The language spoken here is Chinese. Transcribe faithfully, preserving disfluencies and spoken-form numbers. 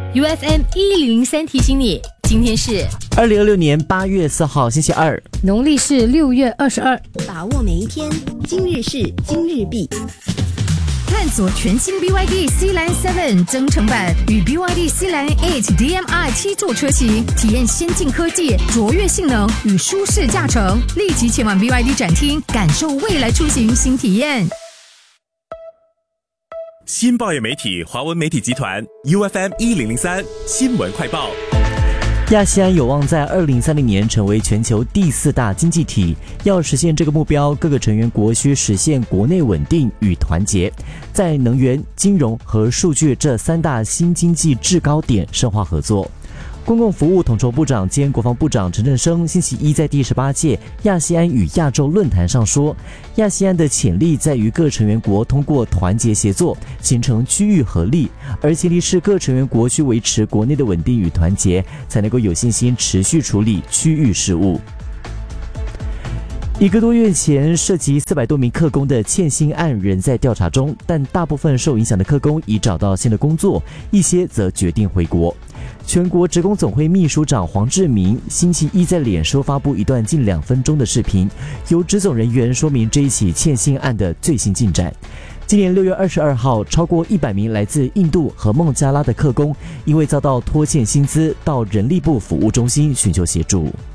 U F M 一零零三提醒你，今天是二零二六年八月四号星期二， 农历是六月二十二。 把握每一天，今日事今日毕。 探索全新 B Y D Sealine seven 增程版与 B Y D Sealine eight D M I 七座车型，体验先进科技、卓越性能与舒适驾乘。立即前往 B Y D 展厅，感受未来出行新体验。 新报业媒体华文媒体集团 U F M 一零零三新闻快报。 亚细安有望在二零三零年成为全球第四大经济体。要实现这个目标，各个成员国需实现国内稳定与团结，在能源、金融和数据这三大新经济制高点深化合作。公共服务统筹部长兼国防部长陈振声星期一在第十八届亚细安与亚洲论坛上说，亚细安的潜力在于各成员国通过团结协作形成区域合力，而前提是各成员国需维持国内的稳定与团结，才能够有信心持续处理区域事务。一个多月前，涉及四百多名客工的欠薪案仍在调查中，但大部分受影响的客工已找到新的工作，一些则决定回国。全国职工总会秘书长黄志明星期一在脸书发布一段近两分钟的视频，由职总人员说明这一起欠薪案的最新进展。今年六月二十二号，超过一百名来自印度和孟加拉的客工，因为遭到拖欠薪资，到人力部服务中心寻求协助。